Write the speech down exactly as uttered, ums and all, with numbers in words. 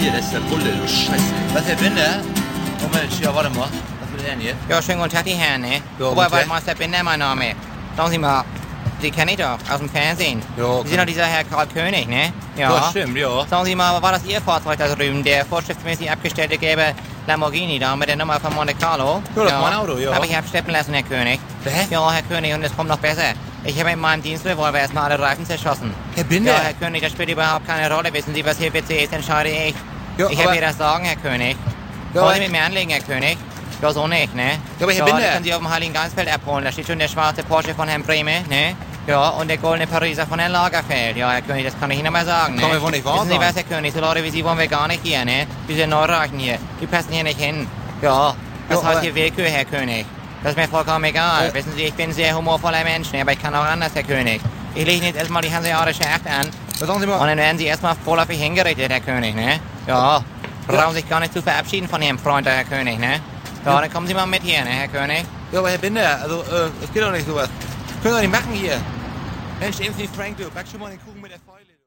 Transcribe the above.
hier, das ist der Bulle, du Scheiße. Was, Herr Binder? Moment, ja, warte mal. Was will der denn hier? Ja, schönen guten Tag, die Herren, ne? Ja, Oberwaldmeister Binder, mein Name. Sagen Sie mal, Sie kennen ich doch, aus dem Fernsehen. Ja, Sie sind doch dieser Herr Karl König, ne? Ja, stimmt, ja. Sagen Sie mal, war das Ihr Fahrzeug da drüben, der vorschriftsmäßig abgestellte gelbe Lamborghini da mit der Nummer von Monte Carlo? Ja, das ist mein Auto, ja. Habe ich absteppen lassen, Herr König. Hä? Ja, Herr König, und es kommt noch besser. Ich habe in meinem Dienstrevolver erstmal alle Reifen zerschossen. Herr Binder? Ja, Herr König, das spielt überhaupt keine Rolle. Wissen Sie, was hier bitte ist, entscheide ich. Ja, ich aber- habe hier das Sagen, Herr König. Ja, Wollen Sie aber- mit mir anlegen, Herr König? Ja, so nicht, ne? Ja, aber Herr ja, Binder- das können Sie auf dem Heiligen Geistfeld abholen. Da steht schon der schwarze Porsche von Herrn Brehme, ne? Ja, und der goldene Pariser von Herrn Lagerfeld. Ja, Herr König, das kann ich Ihnen mal sagen, ne? Kann mir wohl nicht wahr Wissen Sie sein. was, Herr König? So Leute wie Sie wollen wir gar nicht hier, ne? Diese Neureichen hier, die passen hier nicht hin. Ja, das Ja, heißt aber- hier Willkür, Herr König. Das ist mir vollkommen egal. Ja. Wissen Sie, ich bin ein sehr humorvoller Mensch, ne? Aber ich kann auch anders, Herr König. Ich lege Ihnen jetzt erstmal die hanseatische Acht an. Was sagen Sie Und mal? dann werden Sie erstmal vorläufig hingerichtet, Herr König, ne? Ja, brauchen sich gar nicht zu verabschieden von Ihrem Freund, Herr König, ne? Ja, dann kommen Sie mal mit hier, ne, Herr König? Ja, aber Herr Binder, also, äh, das geht doch nicht sowas. Können wir doch nicht machen hier. Mensch, Anthony Frank, du, back schon mal den Kuchen mit der Fäule.